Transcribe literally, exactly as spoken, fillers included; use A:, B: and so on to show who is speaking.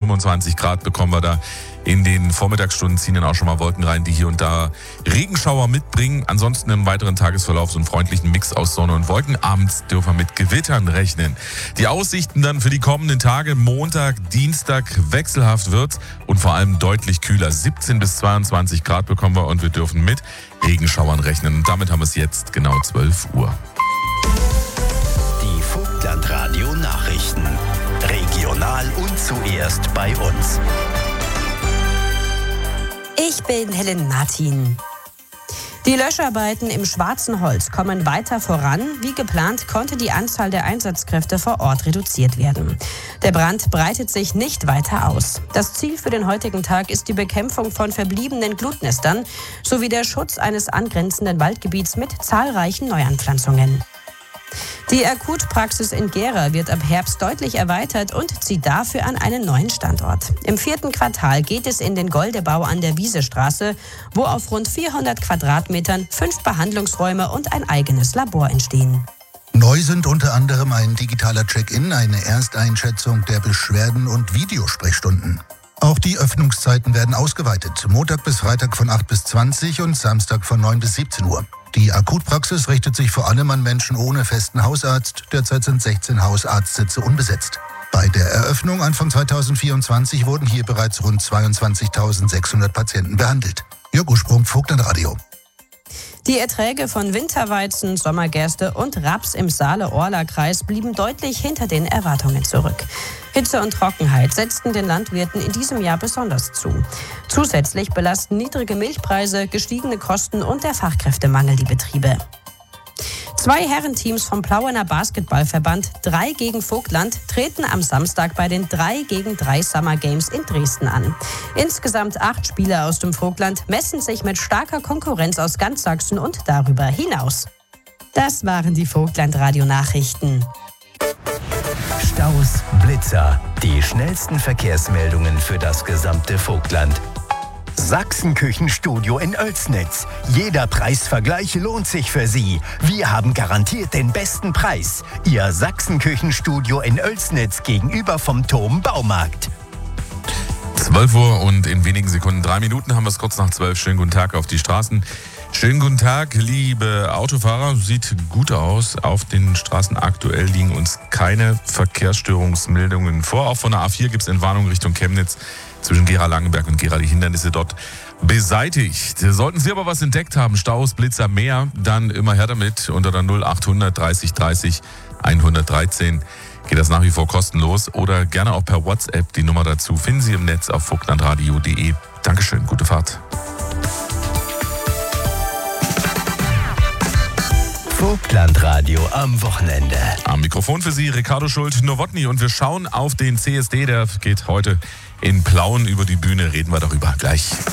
A: siebenundzwanzig Grad bekommen wir da. In den Vormittagsstunden ziehen dann auch schon mal Wolken rein, die hier und da Regenschauer mitbringen. Ansonsten im weiteren Tagesverlauf so einen freundlichen Mix aus Sonne und Wolken. Abends dürfen wir mit Gewittern rechnen. Die Aussichten dann für die kommenden Tage, Montag, Dienstag, wechselhaft wird's und vor allem deutlich kühler. siebzehn bis zweiundzwanzig Grad bekommen wir und wir dürfen mit Regenschauern rechnen. Und damit haben wir es jetzt genau zwölf Uhr.
B: Die Vogtlandradio Nachrichten. Regional und zuerst bei uns.
C: Ich bin Helen Martin. Die Löscharbeiten im Schwarzen Holz kommen weiter voran. Wie geplant konnte die Anzahl der Einsatzkräfte vor Ort reduziert werden. Der Brand breitet sich nicht weiter aus. Das Ziel für den heutigen Tag ist die Bekämpfung von verbliebenen Glutnestern sowie der Schutz eines angrenzenden Waldgebiets mit zahlreichen Neuanpflanzungen. Die Akutpraxis in Gera wird ab Herbst deutlich erweitert und zieht dafür an einen neuen Standort. Im vierten Quartal geht es in den Goldebau an der Wiesestraße, wo auf rund vierhundert Quadratmetern fünf Behandlungsräume und ein eigenes Labor entstehen.
D: Neu sind unter anderem ein digitaler Check-in, eine Ersteinschätzung der Beschwerden und Videosprechstunden. Auch die Öffnungszeiten werden ausgeweitet. Montag bis Freitag von acht bis zwanzig und Samstag von neun bis siebzehn Uhr. Die Akutpraxis richtet sich vor allem an Menschen ohne festen Hausarzt. Derzeit sind sechzehn Hausarztsitze unbesetzt. Bei der Eröffnung Anfang zweitausendvierundzwanzig wurden hier bereits rund zweiundzwanzigtausendsechshundert Patienten behandelt. Jörg Ursprung, Vogtlandradio.
C: Die Erträge von Winterweizen, Sommergerste und Raps im Saale-Orla-Kreis blieben deutlich hinter den Erwartungen zurück. Hitze und Trockenheit setzten den Landwirten in diesem Jahr besonders zu. Zusätzlich belasten niedrige Milchpreise, gestiegene Kosten und der Fachkräftemangel die Betriebe. Zwei Herrenteams vom Plauener Basketballverband drei gegen Vogtland treten am Samstag bei den drei gegen drei Summer Games in Dresden an. Insgesamt acht Spieler aus dem Vogtland messen sich mit starker Konkurrenz aus ganz Sachsen und darüber hinaus. Das waren die Vogtlandradio-Nachrichten.
B: Staus, Blitzer, die schnellsten Verkehrsmeldungen für das gesamte Vogtland. Sachsenküchenstudio in Oelsnitz. Jeder Preisvergleich lohnt sich für Sie. Wir haben garantiert den besten Preis. Ihr Sachsenküchenstudio in Oelsnitz gegenüber vom Turm Baumarkt.
A: zwölf Uhr und in wenigen Sekunden, drei Minuten haben wir es kurz nach zwölf. Schönen guten Tag auf die Straßen. Schönen guten Tag, liebe Autofahrer. Sieht gut aus. Auf den Straßen aktuell liegen uns keine Verkehrsstörungsmeldungen vor. Auch von der A vier gibt es Entwarnung Richtung Chemnitz. Zwischen Gera-Langenberg und Gera die Hindernisse dort beseitigt. Sollten Sie aber was entdeckt haben, Staus, Blitzer, mehr, dann immer her damit. Unter der null achthundert dreißig dreißig hundertdreizehn geht das nach wie vor kostenlos. Oder gerne auch per WhatsApp. Die Nummer dazu finden Sie im Netz auf vogtlandradio punkt de. Dankeschön, gute Fahrt.
B: Vogtlandradio am Wochenende.
A: Am Mikrofon für Sie Ricardo Schult-Nowotny und wir schauen auf den C S D, der geht heute in Plauen über die Bühne. Reden wir darüber gleich.